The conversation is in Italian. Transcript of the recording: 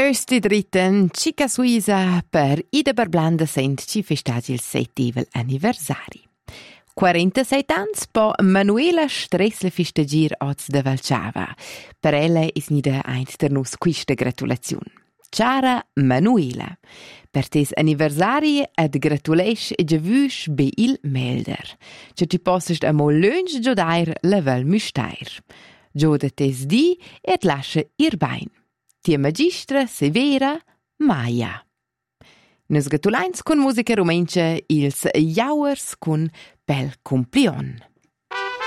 Östi dritten Chica Suisa per Ida Barblanda sent ci festeggia il 7° anniversari. 47 anni po Manuela Stressle festeggiar oz da Valchava. Per ella is nida eint der nus quista gratulazione. Ciara Manuela. Per tes anniversari ed gratulesch e giavüsch be il melder. Če ti possest amol lunch giodair la vel müstair. Gioda tes di et lascia ir bain. Tia magistra severa Maia. Nus gatulains con musica rumencha ils jauers con bel cumplion.